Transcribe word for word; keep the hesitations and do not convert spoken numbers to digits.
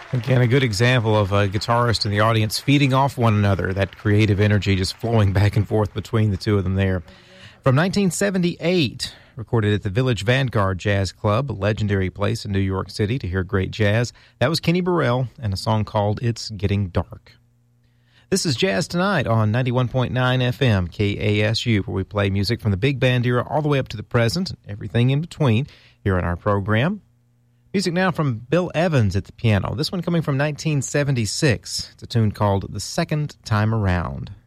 Again, a good example of a guitarist and the audience feeding off one another, that creative energy just flowing back and forth between the two of them there. From nineteen seventy-eight, recorded at the Village Vanguard Jazz Club, a legendary place in New York City to hear great jazz. That was Kenny Burrell and a song called It's Getting Dark. This is Jazz Tonight on ninety-one point nine F M K A S U, where we play music from the big band era all the way up to the present and everything in between here on our program. Music now from Bill Evans at the piano. This one coming from nineteen seventy-six. It's a tune called The Second Time Around.